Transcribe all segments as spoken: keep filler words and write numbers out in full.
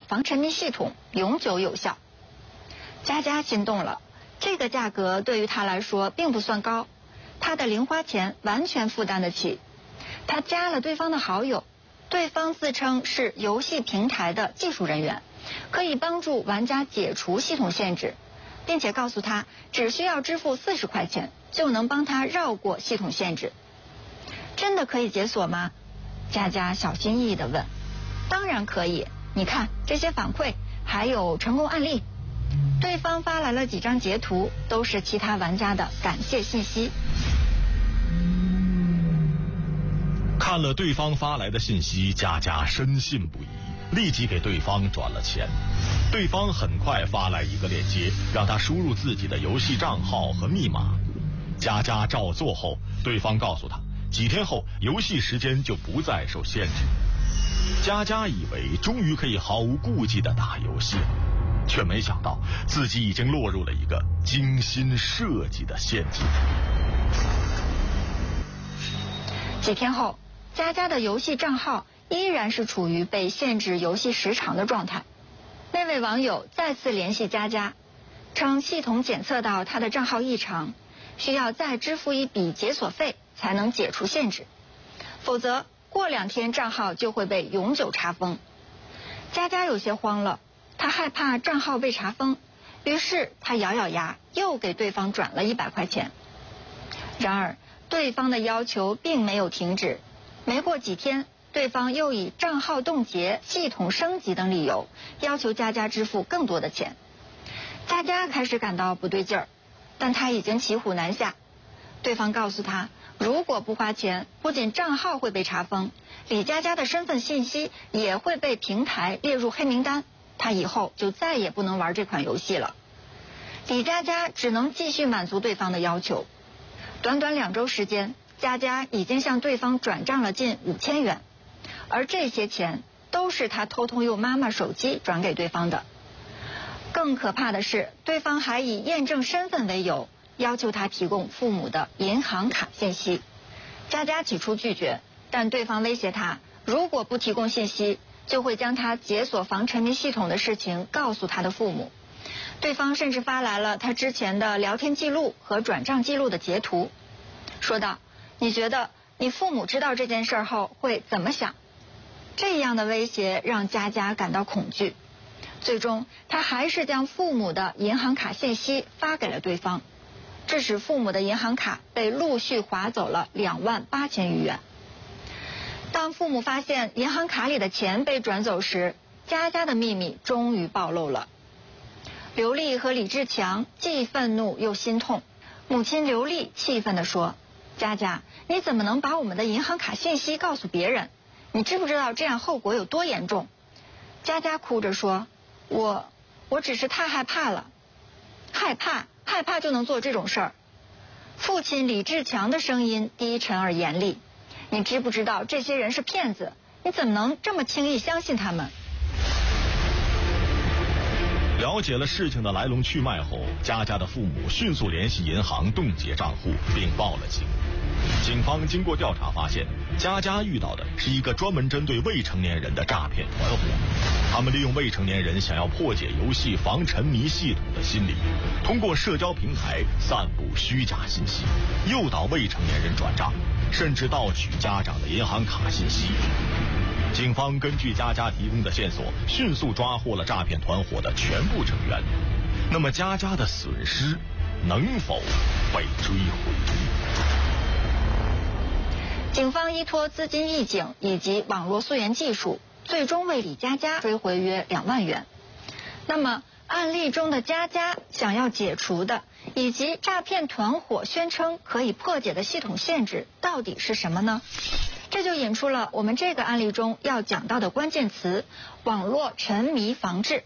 防沉迷系统，永久有效。佳佳心动了，这个价格对于她来说并不算高，她的零花钱完全负担得起。她加了对方的好友，对方自称是游戏平台的技术人员，可以帮助玩家解除系统限制，并且告诉他只需要支付四十块钱就能帮他绕过系统限制。真的可以解锁吗？佳佳小心翼翼地问。当然可以，你看这些反馈还有成功案例。对方发来了几张截图，都是其他玩家的感谢信息。 看了对方发来的信息，佳佳深信不疑，立即给对方转了钱。对方很快发来一个链接，让他输入自己的游戏账号和密码。佳佳照做后，对方告诉他，几天后游戏时间就不再受限制。佳佳以为终于可以毫无顾忌地打游戏了，却没想到自己已经落入了一个精心设计的陷阱。 几天后，佳佳的游戏账号依然是处于被限制游戏时长的状态。那位网友再次联系佳佳，称系统检测到他的账号异常，需要再支付一笔解锁费才能解除限制，否则过两天账号就会被永久查封。佳佳有些慌了，她害怕账号被查封，于是她咬咬牙又给对方转了一百块钱。然而对方的要求并没有停止，没过几天，对方又以账号冻结、系统升级等理由要求佳佳支付更多的钱。佳佳开始感到不对劲儿，但她已经骑虎难下。对方告诉她，如果不花钱，不仅账号会被查封，李佳佳的身份信息也会被平台列入黑名单，她以后就再也不能玩这款游戏了。李佳佳只能继续满足对方的要求。短短两周时间，佳佳已经向对方转账了近五千元，而这些钱都是她偷偷用妈妈手机转给对方的。更可怕的是，对方还以验证身份为由，要求她提供父母的银行卡信息。佳佳起初拒绝，但对方威胁她，如果不提供信息，就会将她解锁防沉迷系统的事情告诉她的父母。对方甚至发来了他之前的聊天记录和转账记录的截图，说道，你觉得你父母知道这件事后会怎么想？这样的威胁让佳佳感到恐惧，最终他还是将父母的银行卡信息发给了对方，致使父母的银行卡被陆续划走了两万八千余元。当父母发现银行卡里的钱被转走时，佳佳的秘密终于暴露了。刘丽和李志强既愤怒又心痛。母亲刘丽气愤地说，佳佳，你怎么能把我们的银行卡信息告诉别人？你知不知道这样后果有多严重？佳佳哭着说，我我只是太害怕了。害怕害怕就能做这种事儿？父亲李志强的声音低沉而严厉，你知不知道这些人是骗子？你怎么能这么轻易相信他们？ 了解了事情的来龙去脉后，佳佳的父母迅速联系银行冻结账户，并报了警。警方经过调查发现，佳佳遇到的是一个专门针对未成年人的诈骗团伙。他们利用未成年人想要破解游戏防沉迷系统的心理，通过社交平台散布虚假信息，诱导未成年人转账，甚至盗取家长的银行卡信息。警方根据佳佳提供的线索，迅速抓获了诈骗团伙的全部成员。那么佳佳的损失能否被追回？ 警方依托资金预警以及网络溯源技术，最终为李佳佳追回约两万元。那么案例中的佳佳想要解除的，以及诈骗团伙宣称可以破解的系统限制，到底是什么呢？这就引出了我们这个案例中要讲到的关键词：网络沉迷防治。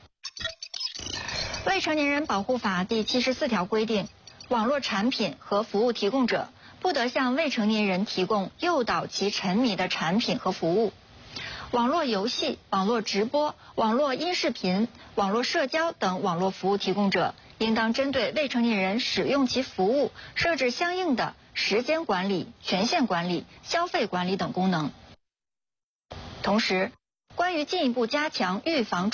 未成年人保护法第七十四条规定，网络产品和服务提供者不得向未成年人提供诱导其沉迷的产品和服务。网络游戏、网络直播、网络音视频、网络社交等网络服务提供者，应当针对未成年人使用其服务设置相应的时间管理、权限管理、消费管理等功能。同时，关于进一步加强预防